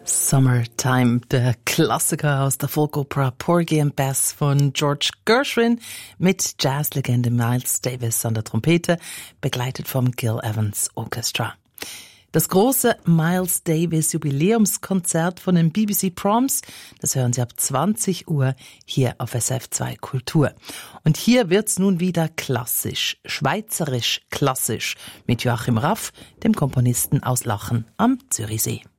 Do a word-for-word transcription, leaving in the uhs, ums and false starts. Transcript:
Summertime, der Klassiker aus der Folkoper Porgy and Bess von George Gershwin mit Jazzlegende Miles Davis an der Trompete, begleitet vom Gil Evans Orchestra. Das große Miles Davis Jubiläumskonzert von den B B C Proms, das hören Sie ab zwanzig Uhr hier auf S F zwei Kultur. Und hier wird's nun wieder klassisch, schweizerisch klassisch mit Joachim Raff, dem Komponisten aus Lachen am Zürichsee.